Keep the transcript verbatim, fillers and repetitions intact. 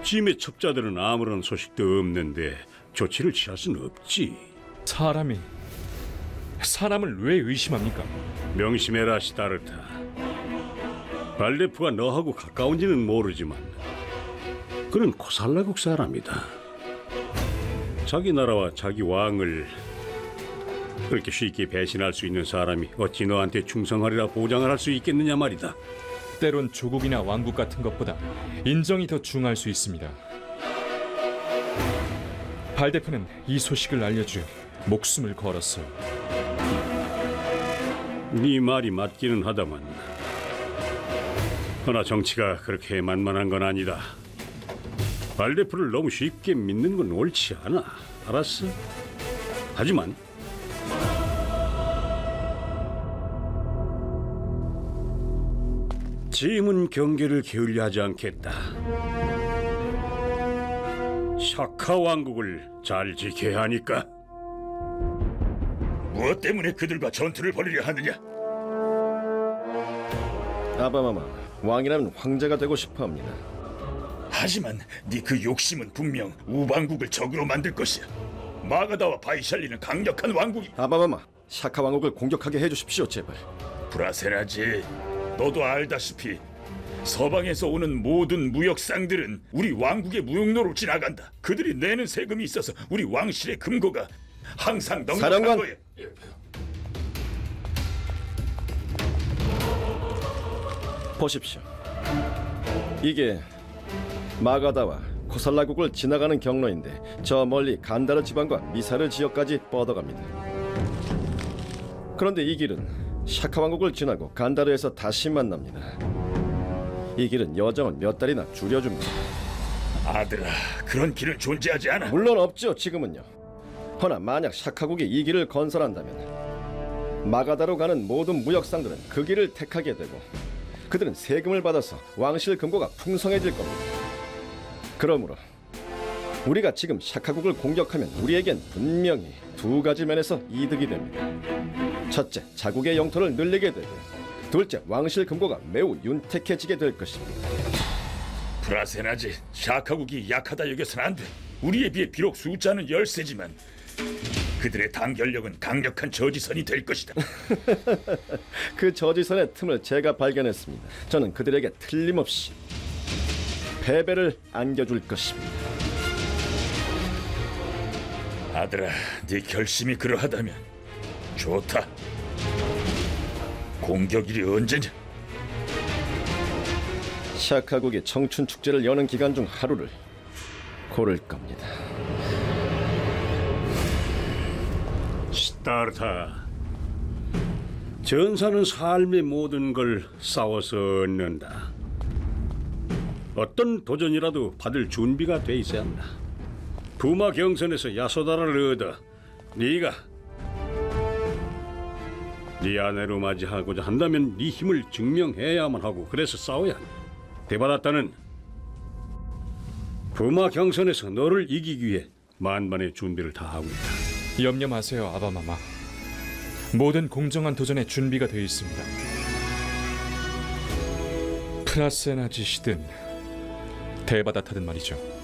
읍지임의 첩자들은 아무런 소식도 없는데 조치를 취할 수는 없지. 사람이 사람을 왜 의심합니까? 명심해라, 시다르타. 발데프가 너하고 가까운지는 모르지만 그는 코살라국 사람이다. 자기 나라와 자기 왕을 그렇게 쉽게 배신할 수 있는 사람이 어찌 너한테 충성하리라 보장을 할 수 있겠느냐 말이다. 때론 조국이나 왕국 같은 것보다 인정이 더 중요할 수 있습니다. 발대표는 이 소식을 알려주 목숨을 걸었어요. 네 말이 맞기는 하다만 허나 정치가 그렇게 만만한 건 아니다. 발데프를 너무 쉽게 믿는 건 옳지 않아. 알았어? 하지만 짐은 경계를 게을리 하지 않겠다. 샤카 왕국을 잘 지켜야 하니까. 무엇 때문에 그들과 전투를 벌이려 하느냐? 아바마마, 왕이라면 황제가 되고 싶어합니다. 하지만 네 그 욕심은 분명 우방국을 적으로 만들 것이야. 마가다와 바이샬리는 강력한 왕국이. 아바마마, 샤카 왕국을 공격하게 해주십시오, 제발. 브라세나지, 너도 알다시피 서방에서 오는 모든 무역상들은 우리 왕국의 무역로로 지나간다. 그들이 내는 세금이 있어서 우리 왕실의 금고가 항상 넉넉한 사령관! 거야. 보십시오. 이게 마가다와 코살라국을 지나가는 경로인데 저 멀리 간다르 지방과 미사르 지역까지 뻗어갑니다. 그런데 이 길은 샤카 왕국을 지나고 간다르에서 다시 만납니다. 이 길은 여정을 몇 달이나 줄여줍니다. 아들아, 그런 길은 존재하지 않아. 물론 없죠, 지금은요. 허나 만약 샤카국이 이 길을 건설한다면 마가다로 가는 모든 무역상들은 그 길을 택하게 되고 그들은 세금을 받아서 왕실 금고가 풍성해질 겁니다. 그러므로 우리가 지금 샤카국을 공격하면 우리에겐 분명히 두 가지 면에서 이득이 됩니다. 첫째, 자국의 영토를 늘리게 되고 둘째, 왕실 금고가 매우 윤택해지게 될 것입니다. 브라세나지, 샤카국이 약하다 여겨서는 안 돼. 우리에 비해 비록 숫자는 열세지만 그들의 단결력은 강력한 저지선이 될 것이다. 그 저지선의 틈을 제가 발견했습니다. 저는 그들에게 틀림없이 패배를 안겨줄 것입니다. 아들아, 네 결심이 그러하다면 좋다. 공격일이 언제냐? 샤카국이 청춘 축제를 여는 기간 중 하루를 고를 겁니다. 시다르타, 전사는 삶의 모든 걸 싸워서 얻는다. 어떤 도전이라도 받을 준비가 돼 있어야 한다. 부마 경선에서 야소다라를 얻어 네가 네 아내로 맞이하고자 한다면 네 힘을 증명해야만 하고 그래서 싸워야 한다. 데바다타는 부마 경선에서 너를 이기기 위해 만반의 준비를 다 하고 있다. 염려 마세요, 아바마마. 모든 공정한 도전에 준비가 되어 있습니다. 프라세나지시든 데바다타든 말이죠.